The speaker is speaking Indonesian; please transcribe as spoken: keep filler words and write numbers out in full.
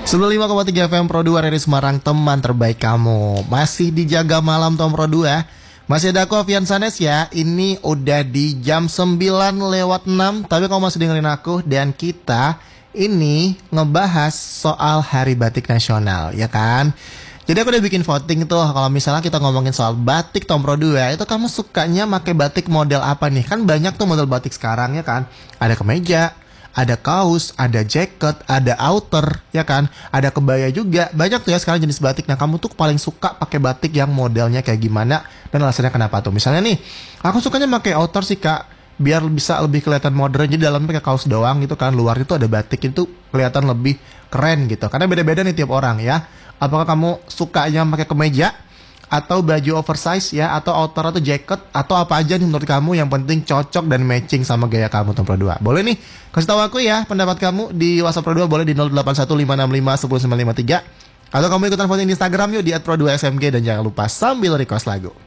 sembilan puluh lima koma tiga F M Pro dua dari Semarang, teman terbaik kamu. Masih dijaga malam Tom Pro dua. Masih ada aku Avian Sanes ya. Ini udah di jam sembilan lewat enam, tapi kamu masih dengerin aku. Dan kita ini ngebahas soal Hari Batik Nasional, ya kan? Jadi aku udah bikin voting tuh. Kalau misalnya kita ngomongin soal batik Tom Pro dua, itu kamu sukanya pakai batik model apa nih? Kan banyak tuh model batik sekarang, ya kan? Ada kemeja, ada kaos, ada jaket, ada outer, ya kan? Ada kebaya juga. Banyak tuh ya sekarang jenis batik. Nah, kamu tuh paling suka pakai batik yang modelnya kayak gimana? Dan alasannya kenapa tuh? Misalnya nih, aku sukanya pakai outer sih, Kak. Biar bisa lebih kelihatan modern. Jadi dalamnya pakai kaos doang gitu kan. Luar itu ada batik, itu kelihatan lebih keren gitu. Karena beda-beda nih tiap orang ya. Apakah kamu sukanya pakai kemeja atau baju oversize ya, atau outer atau jaket, atau apa aja nih menurut kamu yang penting cocok dan matching sama gaya kamu Tom Pro dua. Boleh nih kasih tahu aku ya pendapat kamu di WhatsApp Pro dua, boleh di nol delapan satu lima enam lima satu nol sembilan lima tiga, atau kamu ikutan voting di Instagram yuk di at pro dua s m g. Dan jangan lupa sambil request lagu.